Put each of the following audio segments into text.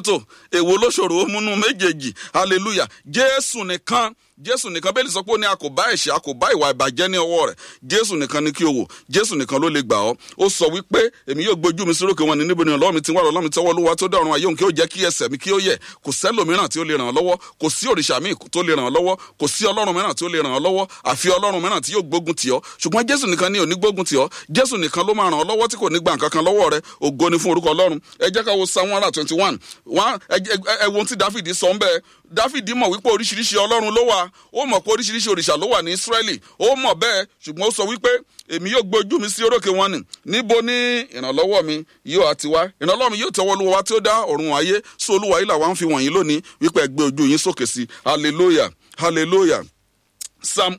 mọ́tò, èwo ló ṣòro ó múnú méjèèjì. Hallelujah. Jésù nìkan bẹ́ẹ̀ lè sọ pé ó ní a kò bá ẹ̀ṣẹ̀, a kò bá ìwà ìbàjẹ́ ní ọwọ́ rẹ̀. Jésù nìkan ni kí o wò, Jésù nìkan ló lè gbà ọ́. Ó sọ wípé èmi yóò gbójú mi sórókè wọn ní níbo ni Ọlọ́run mi ti wá, Ọlọ́run mi tọwọ́ Olúwa tó dá ọ̀run ayé òun kí ó jẹ́ kí ẹsẹ̀ mi kí ó yẹ̀. Kò sẹ́lòmíràn tí ó lè ràn ọ́ lọ́wọ́, kò sí òrìṣà míì tó lè ràn ọ́ lọ́wọ́, kò sí ọlọ́run mìíràn tí ó lè ràn ọ́ lọ́wọ́, àfi ọlọ́run mìíràn tí yóò gbógun tì ọ́. Ṣùgbọ́n Jésù nìkan ni ò ní gbógun tì ọ́. Jésù nìkan ló máa ràn ọ́ lọ́wọ́ tí kò ní gba nǹkan kan lọ́wọ́ rẹ. Ògo ni fún orúkọ Ọlọ́run. Ẹ jẹ́ ká wo Psalm 121. Ẹ wo ohun tí Dáfídì sọ ń bẹ́ẹ̀. Dáfídì mọ̀ wípé oríṣiríṣi ọlọ́run ló wà. Ó mọ̀ pé oríṣiríṣi òrìṣà ló wà ní Ísírẹ́lì. Ó mọ̀ bẹ́ẹ̀, ṣùgbọ́n ó sọ wípé èmi yóò gbé ojú mi sí orókè wọn nì. Níbo ni ìrànlọ́wọ́ mi yóò àti wá? Ìrànlọ́wọ́ mi yóò tọwọ́ Olúwa tí ó dá ọ̀run ayé. So Olúwa yìí làwa ń fi wọ̀nyí lónìí wípé ẹ gbé ojú yín sókè sí. Hallelujah. Hallelujah. Psalm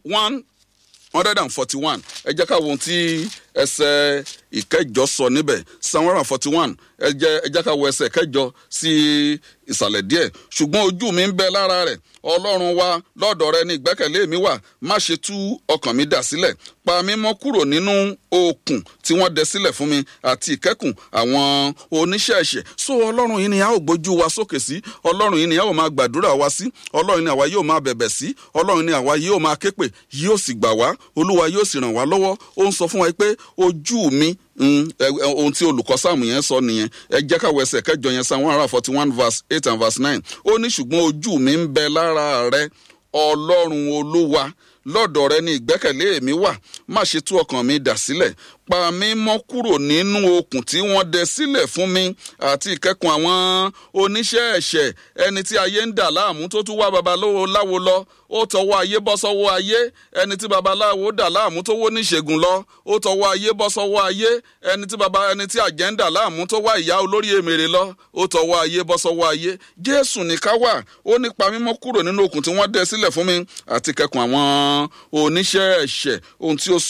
141. Ẹ jẹ́ ká wo ohun tí ẹsẹ̀ ìkẹjọ sọ níbẹ̀. Psalm 141. Ẹ jẹ́ ká wo ẹsẹ̀ ìkẹjọ sí ìsàlẹ̀ díẹ̀. Ṣùgbọ́n ojú mi ń bẹ lára rẹ̀. Ọlọ́run wa, lọ́dọ̀ rẹ ni ìgbẹ́kẹ̀lé mi wà. Má ṣe tú ọkàn mi dà sílẹ̀. Pa mí mọ́ kúrò nínú okùn tí wọ́n dẹ sílẹ̀ fún mi àti ìkẹ́kùn àwọn oníṣẹ́ ẹ̀ṣẹ̀. So Ọlọ́run yìí ni a ó gbójú wa sókè sí. Ọlọ́run yìí ni a ó máa gbàdúrà wa sí. Ọlọ́run ni àwa yóò máa bẹ̀bẹ̀ sí. Ọlọ́run ni àwa yóò máa ké pè, yóò sì gbà wá. Olúwa yóò sì ràn wá lọ́wọ́. Ó ń sọ fún wa pé ojú mi, ohun tí olùkọ́ sáàmù yẹn sọ nìyẹn. Ẹ jẹ́ ká wo ẹsẹ̀ kẹjọ yẹn, Psalm 141 verse 8 and verse 9. Ó ní ṣùgbọ́n ojú mi ń bẹ lára rẹ, Ọlọ́run Olúwa, lọ́dọ̀ rẹ ni ìgbẹ́kẹ̀lé mi wà. Má ṣe tú ọkàn mi dà sílẹ̀. Pa mí mọ́ kúrò nínú okùn tí wọ́n dẹ sílẹ̀ fún mi àti ìkẹ́kùn àwọn oníṣẹ́ ẹ̀ṣẹ̀. Ẹni tí ayé ń dà láàmú tó tún wá babaláwo lọ, ó tọwọ́ ayé bọ́ sọ́wọ́ ayé. Ẹni tí babaláwo dà láàmú tó wó níṣègùn lọ, ó tọwọ́ ayé bọ́ sọ́wọ́ ayé. Ẹni tí àjẹ́ ń dà láàmú tó wá ìyá olórí èmèrè lọ, ó tọwọ́ ayé bọ́ sọ́wọ́ ayé. Jésù nìkan wà. Ó ní pa mí mọ́ kúrò nínú okùn tí wọ́n dẹ sílẹ̀ fún mi àti ìkẹ́kùn àwọn oníṣẹ́ ẹ̀ṣẹ̀. Ohun tí ó